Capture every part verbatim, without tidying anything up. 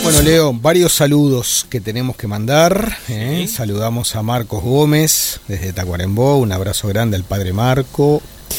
Bueno, Leo, varios saludos que tenemos que mandar. ¿eh? Sí. Saludamos a Marcos Gómez desde Tacuarembó. Un abrazo grande al padre Marco.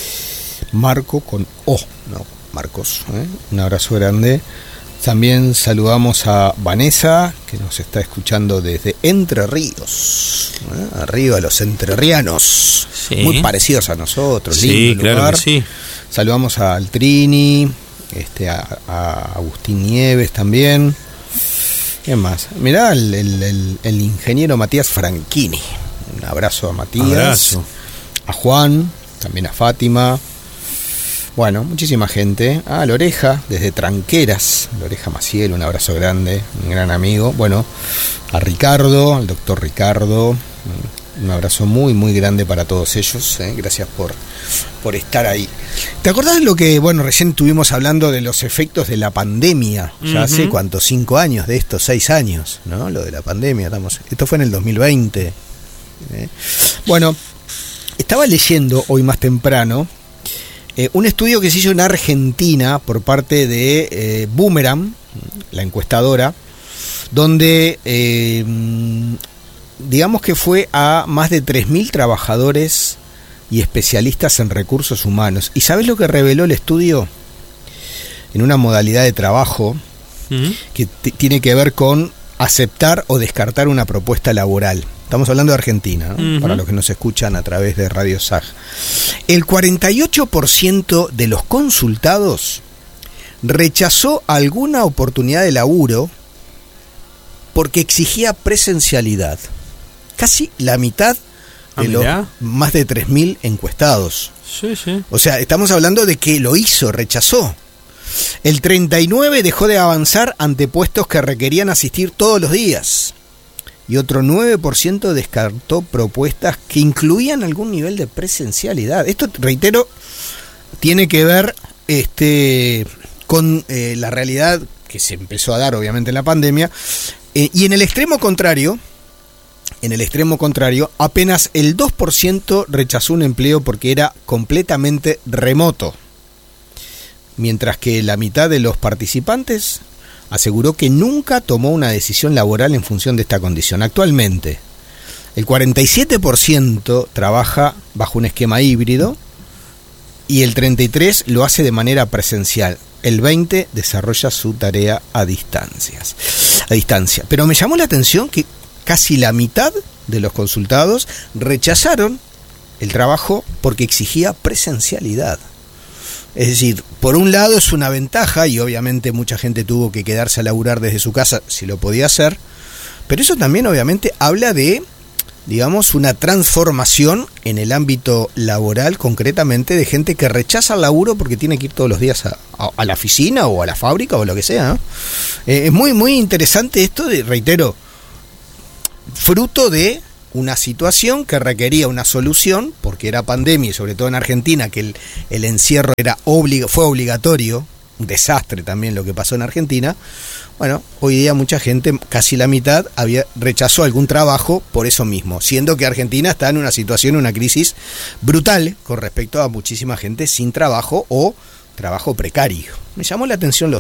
Marco con O, no, Marcos. ¿eh? Un abrazo grande. También saludamos a Vanessa, que nos está escuchando desde Entre Ríos. ¿eh? Arriba los entrerrianos. Sí. Muy parecidos a nosotros. Sí, lindo claro lugar. que sí. Saludamos a Altrini, este, a, a Agustín Nieves también. ¿Qué más? Mirá el, el, el, el ingeniero Matías Franchini. Un abrazo a Matías. Abrazo. A Juan, también a Fátima. Bueno, muchísima gente. Ah, Loreja, desde Tranqueras. Loreja Maciel, un abrazo grande, un gran amigo. Bueno, a Ricardo, al doctor Ricardo. Un abrazo muy, muy grande para todos ellos. ¿eh? Gracias por, por estar ahí. ¿Te acordás lo que, bueno, recién estuvimos hablando de los efectos de la pandemia? Ya uh-huh. hace cuántos, cinco años de estos, seis años, ¿no? Lo de la pandemia. Estamos, esto fue en el dos mil veinte. ¿eh? Bueno, estaba leyendo hoy más temprano eh, un estudio que se hizo en Argentina por parte de eh, Boomerang, la encuestadora, donde... Eh, digamos que fue a más de tres mil trabajadores y especialistas en recursos humanos. ¿Y sabes lo que reveló el estudio? En una modalidad de trabajo uh-huh. que t- tiene que ver con aceptar o descartar una propuesta laboral. Estamos hablando de Argentina, ¿no? uh-huh. Para los que nos escuchan a través de Radio S A G. El cuarenta y ocho por ciento de los consultados rechazó alguna oportunidad de laburo porque exigía presencialidad. Casi la mitad de los más de tres mil encuestados. Sí, sí. O sea, estamos hablando de que lo hizo, rechazó. El treinta y nueve por ciento dejó de avanzar ante puestos que requerían asistir todos los días. Y otro nueve por ciento descartó propuestas que incluían algún nivel de presencialidad. Esto, reitero, tiene que ver este, con eh, la realidad que se empezó a dar, obviamente, en la pandemia. Eh, y en el extremo contrario, en el extremo contrario, apenas el dos por ciento rechazó un empleo porque era completamente remoto, mientras que la mitad de los participantes aseguró que nunca tomó una decisión laboral en función de esta condición. Actualmente, el cuarenta y siete por ciento trabaja bajo un esquema híbrido y el treinta y tres por ciento lo hace de manera presencial. El veinte por ciento desarrolla su tarea a distancias, a distancia. Pero me llamó la atención que casi la mitad de los consultados rechazaron el trabajo porque exigía presencialidad. Es decir, por un lado es una ventaja y obviamente mucha gente tuvo que quedarse a laburar desde su casa si lo podía hacer, pero eso también obviamente habla de, digamos, una transformación en el ámbito laboral, concretamente de gente que rechaza el laburo porque tiene que ir todos los días a, a, a la oficina o a la fábrica o lo que sea, ¿no? Eh, es muy, muy interesante esto, de, reitero, fruto de una situación que requería una solución, porque era pandemia y sobre todo en Argentina, que el, el encierro era oblig- fue obligatorio, un desastre también lo que pasó en Argentina. Bueno, hoy día mucha gente, casi la mitad, había rechazó algún trabajo por eso mismo, siendo que Argentina está en una situación, una crisis brutal con respecto a muchísima gente sin trabajo o trabajo precario. Me llamó la atención lo,